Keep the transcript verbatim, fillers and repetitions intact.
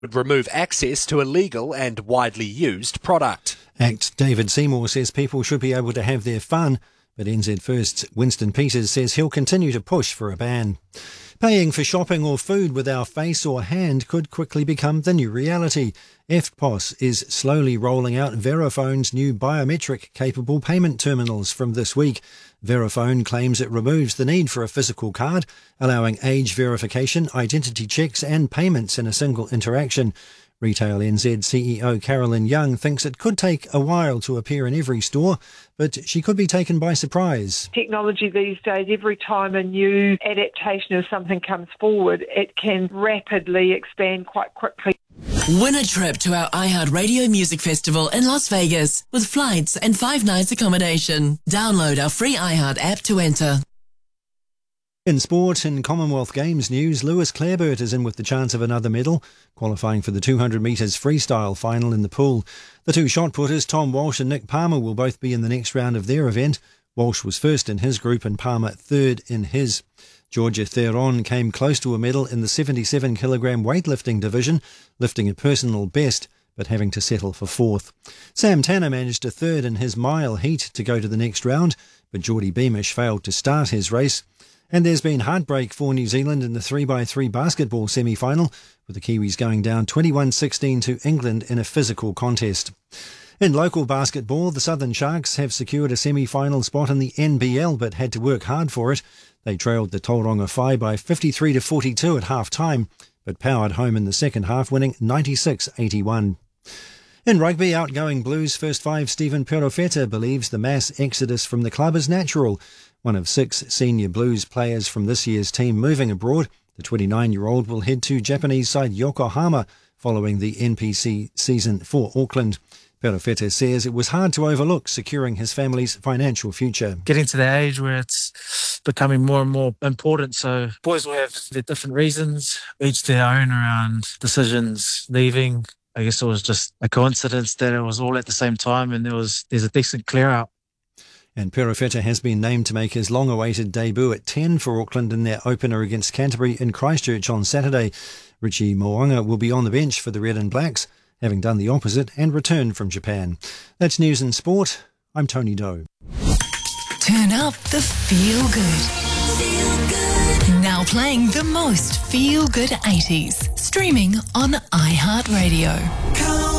would remove access to illegal and widely used product. Act David Seymour says people should be able to have their fun, but N Z First's Winston Peters says he'll continue to push for a ban. Paying for shopping or food with our face or hand could quickly become the new reality. F P O S is slowly rolling out Verifone's new biometric-capable payment terminals from this week. Verifone claims it removes the need for a physical card, allowing age verification, identity checks and payments in a single interaction. Retail N Z C E O Carolyn Young thinks it could take a while to appear in every store, but she could be taken by surprise. Technology these days, every time a new adaptation of something comes forward, it can rapidly expand quite quickly. Win a trip to our iHeartRadio Music Festival in Las Vegas with flights and five nights accommodation. Download our free iHeart app to enter. In sport, in Commonwealth Games news, Lewis Clareburt is in with the chance of another medal, qualifying for the two hundred metres freestyle final in the pool. The two shot-putters, Tom Walsh and Nick Palmer, will both be in the next round of their event. Walsh was first in his group and Palmer third in his. Georgia Theron came close to a medal in the seventy-seven kilogram weightlifting division, lifting a personal best, but having to settle for fourth. Sam Tanner managed a third in his mile heat to go to the next round, but Geordie Beamish failed to start his race. And there's been heartbreak for New Zealand in the three by three basketball semi-final, with the Kiwis going down twenty-one sixteen to England in a physical contest. In local basketball, the Southern Sharks have secured a semi-final spot in the N B L, but had to work hard for it. They trailed the Tauranga Whai by fifty-three to forty-two at half-time, but powered home in the second half, winning ninety-six eighty-one. In rugby, outgoing Blues first five Stephen Perofeta believes the mass exodus from the club is natural. One of six senior Blues players from this year's team moving abroad, the twenty-nine-year-old will head to Japanese side Yokohama following the N P C season for Auckland. Perofeta says it was hard to overlook securing his family's financial future. Getting to the age where it's becoming more and more important, so boys will have their different reasons, each their own around decisions, leaving. I guess it was just a coincidence that it was all at the same time and there was there's a decent clear-out. And Perofeta has been named to make his long-awaited debut at ten for Auckland in their opener against Canterbury in Christchurch on Saturday. Richie Mo'unga will be on the bench for the Red and Blacks, having done the opposite and returned from Japan. That's news and sport. I'm Tony Doe. Turn up the feel good. Feel good. Now playing the most feel good eighties. Streaming on iHeartRadio. Come